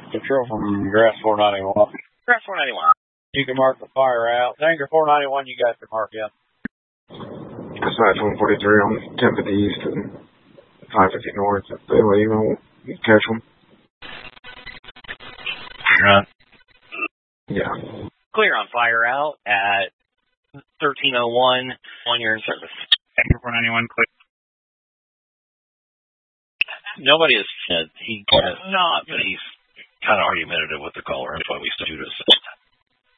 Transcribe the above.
Control from Grass 491. Grass 491. You can mark the fire out. Danger 491, you guys can mark out. Dispatch 143 on 1050 East and 550 North. If they let you know, you can catch them. Right. Yeah. Clear on fire out at 1301 when you're in service. Danger 491, clear. Nobody has said he has not, but he's kind of argumentative with the caller. That's why we still do this.